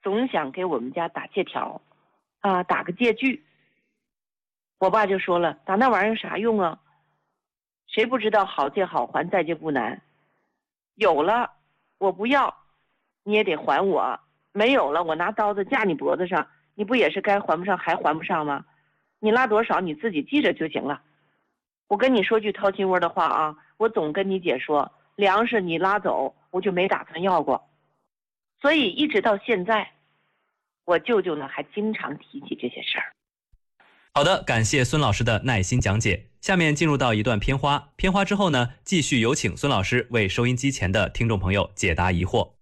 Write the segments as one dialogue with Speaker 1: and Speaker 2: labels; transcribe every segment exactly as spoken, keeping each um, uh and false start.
Speaker 1: 总想给我们家打借条，啊，打个借据。我爸就说了，打那玩意儿有啥用啊？谁不知道好借好还，再借不难？有了，我不要，你也得还我；没有了，我拿刀子架你脖子上，你不也是该还不上还还不上吗？你拉多少你自己记着就行了。我跟你说句掏心窝的话啊，我总跟你姐说，粮食你拉走，我就没打算要过。所以一直到现在，我舅舅呢还经常提起这些事儿。
Speaker 2: 好的，感谢孙老师的耐心讲解。下面进入到一段片花，片花之后呢，继续有请孙老师为收音机前的听众朋友解答疑惑。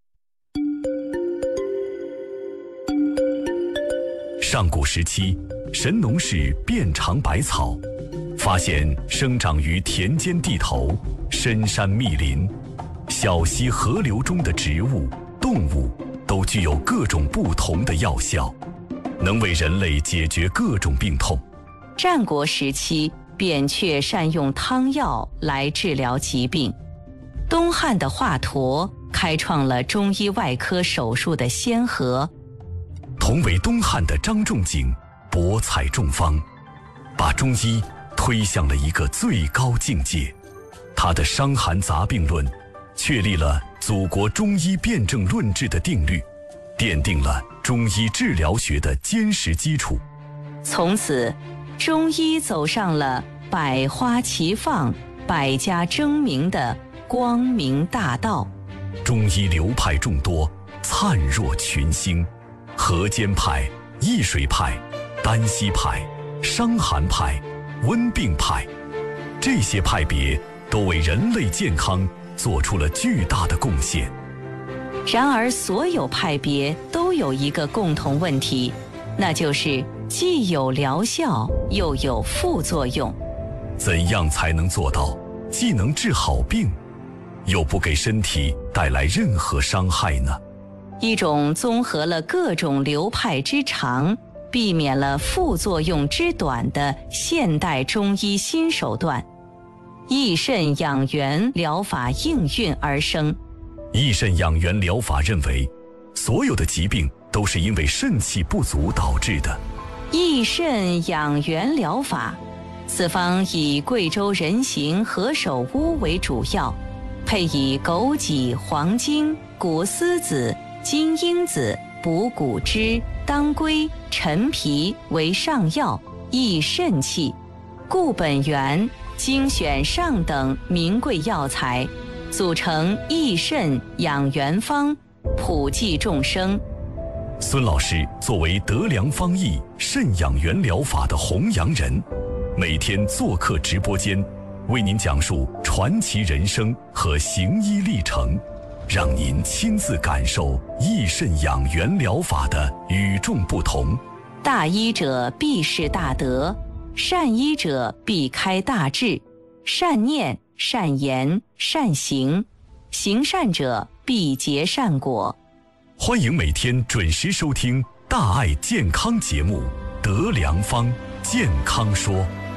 Speaker 3: 上古时期，神农氏遍尝百草，发现生长于田间地头、深山密林、小溪河流中的植物、动物都具有各种不同的药效，能为人类解决各种病痛。
Speaker 4: 战国时期，扁鹊善用汤药来治疗疾病。东汉的华佗开创了中医外科手术的先河。
Speaker 3: 同为东汉的张仲景博采众方，把中医推向了一个最高境界。他的《伤寒杂病论》确立了祖国中医辨证论治的定律，奠定了中医治疗学的坚实基础。
Speaker 4: 从此，中医走上了百花齐放、百家争鸣的光明大道。
Speaker 3: 中医流派众多，灿若群星，河间派、易水派、丹溪派、伤寒派、温病派，这些派别都为人类健康做出了巨大的贡献。
Speaker 4: 然而，所有派别都有一个共同问题，那就是既有疗效，又有副作用。
Speaker 3: 怎样才能做到既能治好病，又不给身体带来任何伤害呢？
Speaker 4: 一种综合了各种流派之长，避免了副作用之短的现代中医新手段——益肾养元疗法应运而生。
Speaker 3: 益肾养元疗法认为，所有的疾病都是因为肾气不足导致的。
Speaker 4: 益肾养元疗法，此方以贵州人形何首乌为主要，配以枸杞、黄精、谷丝子、金樱子、补骨脂、当归、陈皮为上药，益肾气。固本源，精选上等名贵药材，组成益肾养元方，普济众生。
Speaker 3: 孙老师作为德良方益肾养元疗法的弘扬人，每天做客直播间，为您讲述传奇人生和行医历程，让您亲自感受益肾养元疗法的与众不同。
Speaker 4: 大医者必是大德，善医者必开大智，善念、善言、善行，行善者必结善果。
Speaker 3: 欢迎每天准时收听大爱健康节目《德良方健康说》。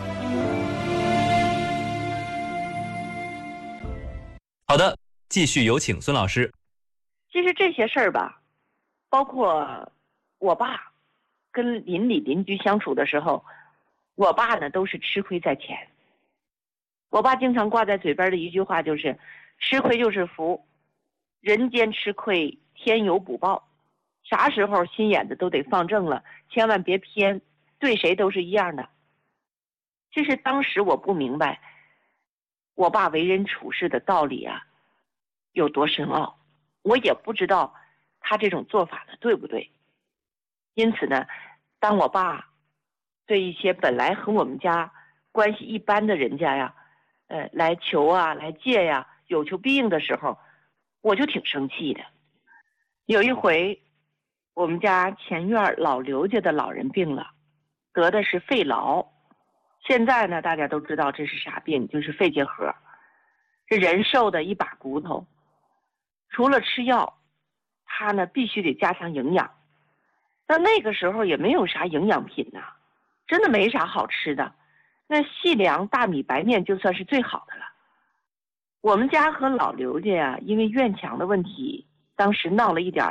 Speaker 2: 好的，继续有请孙老师。
Speaker 1: 其实这些事儿吧，包括我爸跟邻里邻居相处的时候，我爸呢都是吃亏在前。我爸经常挂在嘴边的一句话就是吃亏就是福，人间吃亏天有补报，啥时候心眼子都得放正了，千万别偏，对谁都是一样的。这是当时我不明白我爸为人处事的道理啊有多深奥，我也不知道他这种做法呢对不对。因此呢，当我爸对一些本来和我们家关系一般的人家呀，呃，来求啊，来借呀，有求必应的时候，我就挺生气的。有一回，我们家前院老刘家的老人病了，得的是肺痨。现在呢，大家都知道这是啥病，就是肺结核，这人瘦的一把骨头。除了吃药，他呢必须得加强营养。但那个时候也没有啥营养品呐、啊，真的没啥好吃的。那细粮、大米、白面就算是最好的了。我们家和老刘家呀，因为院墙的问题，当时闹了一点